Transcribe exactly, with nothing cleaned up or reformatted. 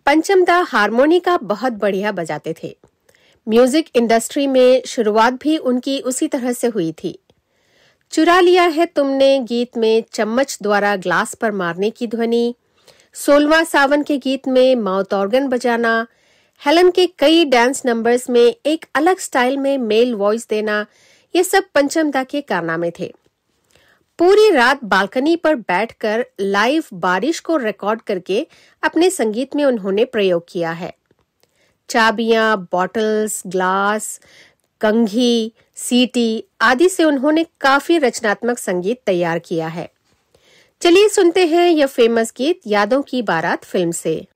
पंचम दा हारमोनिका बहुत बढ़िया बजाते थे। म्यूजिक इंडस्ट्री में शुरुआत भी उनकी उसी तरह से हुई थी। चुरा लिया है तुमने गीत में चम्मच द्वारा ग्लास पर मारने की ध्वनि, सोलवा सावन के गीत में माउथ ऑर्गन बजाना, हेलन के कई डांस नंबर्स में एक अलग स्टाइल में मेल वॉइस देना, ये सब पंचम दा के कारनामे थे। पूरी रात बालकनी पर बैठकर लाइव बारिश को रिकॉर्ड करके अपने संगीत में उन्होंने प्रयोग किया है। चाबियां, बॉटल्स, ग्लास, कंघी, सीटी आदि से उन्होंने काफी रचनात्मक संगीत तैयार किया है। चलिए सुनते हैं यह फेमस गीत यादों की बारात फिल्म से।